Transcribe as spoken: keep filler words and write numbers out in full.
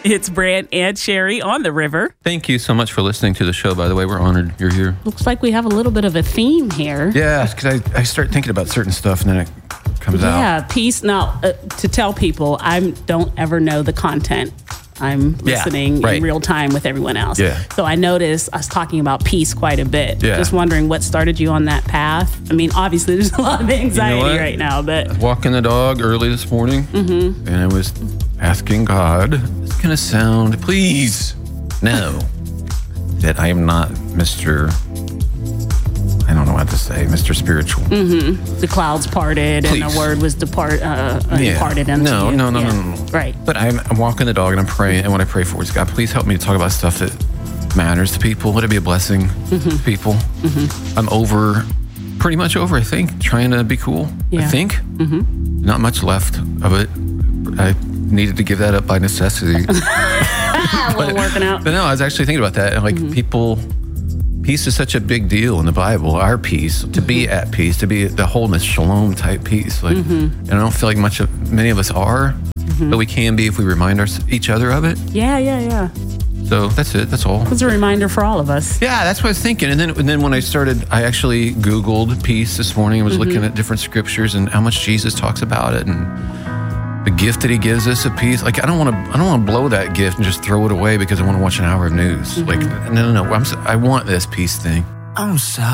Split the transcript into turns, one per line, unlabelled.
It's Brant and Sherry on the river.
Thank you so much for listening to the show, by the way. We're honored you're here.
Looks like we have a little bit of a theme here.
Yeah, because I, I start thinking about certain stuff and then it comes
yeah,
out.
Yeah, peace. Now, uh, to tell people, I don't ever know the content. I'm listening
yeah, right.
in real time with everyone else.
Yeah.
So I noticed I was talking about peace quite a bit.
Yeah.
Just wondering what started you on that path. I mean, obviously there's a lot of anxiety
you know
right now, but
I was walking the dog early this morning, mm-hmm. and I was asking God, it's going to sound, please, know that I am not Mister I don't know what to say, Mister Spiritual.
Mm-hmm. The clouds parted
Please.
and the word was depart, uh,
yeah.
imparted unto
no,
you.
No, no,
yeah.
no, no, no.
Right.
But I'm, I'm walking the dog and I'm praying, and what I pray for is, God, please help me to talk about stuff that matters to people. Let it be a blessing mm-hmm. to people. Mm-hmm. I'm over, pretty much over, I think, trying to be cool.
Yeah.
I think.
Mm-hmm.
Not much left of it. I needed to give that up by necessity.
Well, working out.
But no, I was actually thinking about that. And like mm-hmm. people, peace is such a big deal in the Bible. Our peace, to mm-hmm. be at peace, to be the wholeness, shalom type peace. Like, mm-hmm. and I don't feel like much of many of us are, mm-hmm. but we can be if we remind our, each other of it.
Yeah, yeah, yeah.
So that's it. That's all.
It's a reminder for all of us.
Yeah, that's what I was thinking. And then, and then when I started, I actually Googled peace this morning. I was mm-hmm. looking at different scriptures and how much Jesus talks about it and the gift that he gives us of peace. Like, I don't want to, I don't want to blow that gift and just throw it away because I want to watch an hour of news. Mm-hmm. Like, no, no, no. I'm, I want this peace thing. I'm sorry.